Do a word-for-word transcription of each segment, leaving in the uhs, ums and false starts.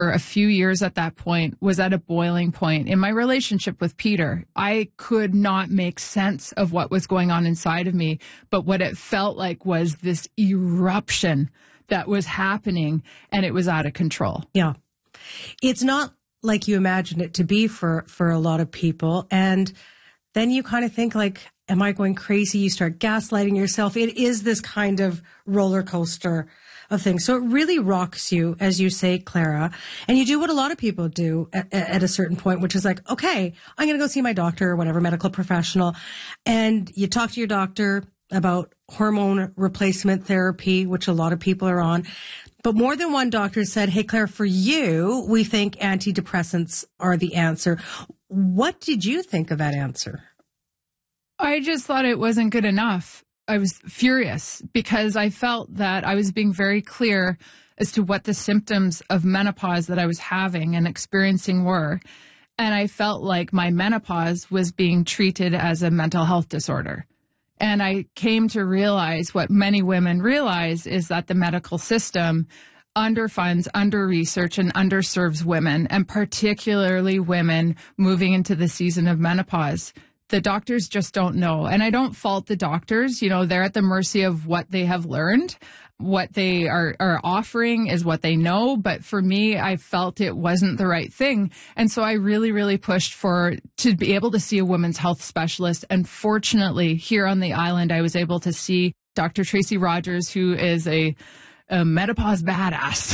for a few years at that point was at a boiling point in my relationship with Peter. I could not make sense of what was going on inside of me, but what it felt like was this eruption that was happening, and it was out of control. Yeah. It's not like you imagine it to be for, for a lot of people. And then you kind of think like, am I going crazy? You start gaslighting yourself. It is this kind of roller coaster of things. So it really rocks you, as you say, Clara. And you do what a lot of people do at, at a certain point, which is like, okay, I'm going to go see my doctor or whatever, medical professional. And you talk to your doctor about hormone replacement therapy, which a lot of people are on. But more than one doctor said, hey, Claire, for you, we think antidepressants are the answer. What did you think of that answer? I just thought it wasn't good enough. I was furious because I felt that I was being very clear as to what the symptoms of menopause that I was having and experiencing were. And I felt like my menopause was being treated as a mental health disorder. And I came to realize what many women realize is that the medical system underfunds, under-research, and underserves women, and particularly women moving into the season of menopause. The doctors just don't know. And I don't fault the doctors. You know, they're at the mercy of what they have learned. What they are, are offering is what they know. But for me, I felt it wasn't the right thing. And so I really, really pushed for to be able to see a women's health specialist. And fortunately, here on the island, I was able to see Doctor Tracy Rogers, who is a a menopause badass.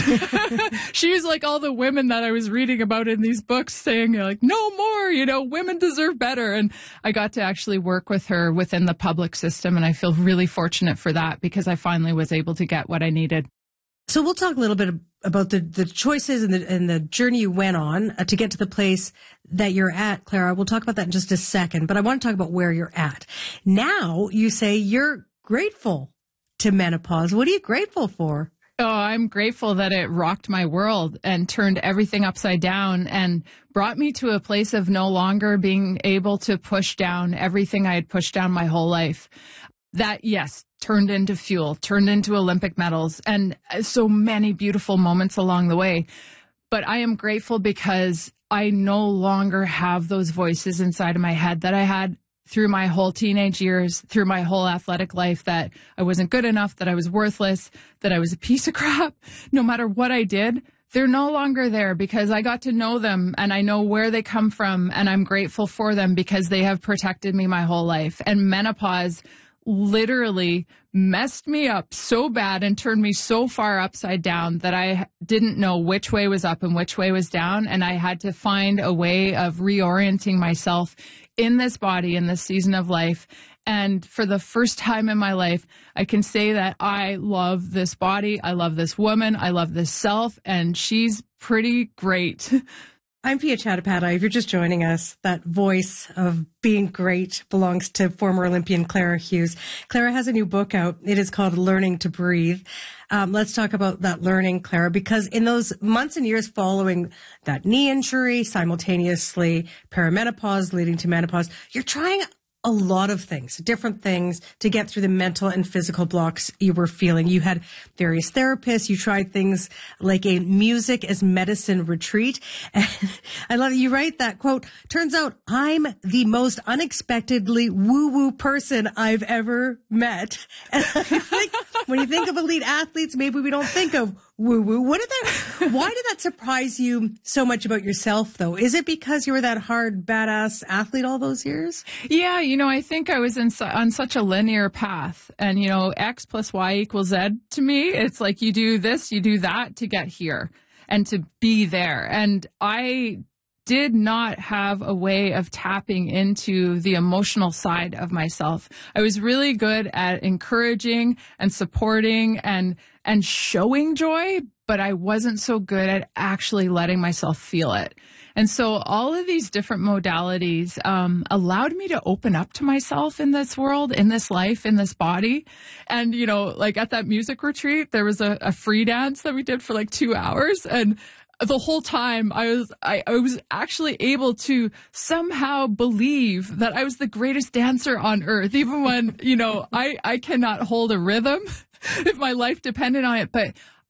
She's like all the women that I was reading about in these books saying like, no more, you know, women deserve better. And I got to actually work with her within the public system. And I feel really fortunate for that because I finally was able to get what I needed. So we'll talk a little bit about the, the choices and the, and the journey you went on uh, to get to the place that you're at, Clara. We'll talk about that in just a second, but I want to talk about where you're at. Now you say you're grateful to menopause. What are you grateful for? Oh, I'm grateful that it rocked my world and turned everything upside down and brought me to a place of no longer being able to push down everything I had pushed down my whole life. That, yes, turned into fuel, turned into Olympic medals, and so many beautiful moments along the way. But I am grateful because I no longer have those voices inside of my head that I had through my whole teenage years, through my whole athletic life, that I wasn't good enough, that I was worthless, that I was a piece of crap. No matter what I did, they're no longer there because I got to know them and I know where they come from, and I'm grateful for them because they have protected me my whole life. And menopause literally messed me up so bad and turned me so far upside down that I didn't know which way was up and which way was down. And I had to find a way of reorienting myself in this body, in this season of life. And for the first time in my life, I can say that I love this body. I love this woman. I love this self. And she's pretty great. I'm Pia Chattopadhyay. If you're just joining us, that voice of being great belongs to former Olympian Clara Hughes. Clara has a new book out. It is called Learning to Breathe. Um, let's talk about that learning, Clara, because in those months and years following that knee injury, simultaneously perimenopause leading to menopause, you're trying a lot of things, different things to get through the mental and physical blocks you were feeling. You had various therapists. You tried things like a music as medicine retreat. And I love it. You write that quote, turns out I'm the most unexpectedly woo-woo person I've ever met. And I think when you think of elite athletes, maybe we don't think of woo-woo. What did that, why did that surprise you so much about yourself, though? Is it because you were that hard, badass athlete all those years? Yeah, you know, I think I was in su- on such a linear path. And, you know, X plus Y equals Z to me. It's like you do this, you do that to get here and to be there. And I did not have a way of tapping into the emotional side of myself. I was really good at encouraging and supporting and and showing joy, but I wasn't so good at actually letting myself feel it. And so all of these different modalities um, allowed me to open up to myself in this world, in this life, in this body. And, you know, like at that music retreat, there was a, a free dance that we did for like two hours. And the whole time I was, I, I was actually able to somehow believe that I was the greatest dancer on earth, even when, you know, I, I cannot hold a rhythm if my life depended on it. But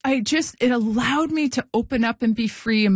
I just, it allowed me to open up and be free